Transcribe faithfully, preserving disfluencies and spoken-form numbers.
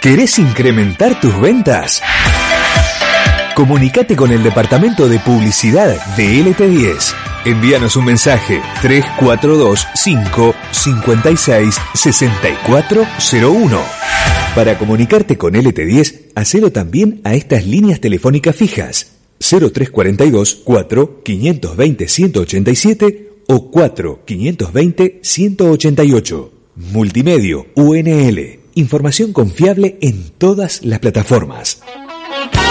¿Querés incrementar tus ventas? Comunicate con el departamento de publicidad de L T diez. Envíanos un mensaje tres cuatro dos cinco cinco seis seis cuatro cero uno. Para comunicarte con L T diez, hacelo también a estas líneas telefónicas fijas: cero tres cuatro dos cuatro cinco dos cero uno ocho siete o cuatro cinco dos cero uno ocho ocho. Multimedio U N L. Información confiable en todas las plataformas.